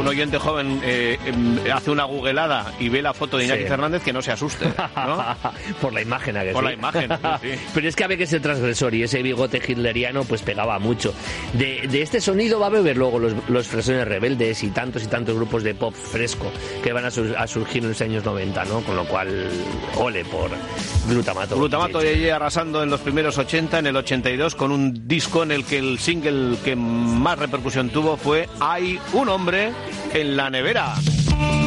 oyente joven hace una googleada y ve la foto de Iñaki Fernández, que no se asuste, ¿no? Por la imagen, ¿a que Por sí? la imagen, sí. Pero es que había que ser transgresor y ese bigote hitleriano pues pegaba mucho. De este sonido va a beber luego los Fresones Rebeldes y tantos grupos de pop fresco que van a surgir en los años 90, ¿no? Con lo cual, ole por Glutamato. Glutamato y arrasando en los primeros 80, en el 82, con un disco en el que el single que más repercusión tuvo fue Hay un hombre en la nevera.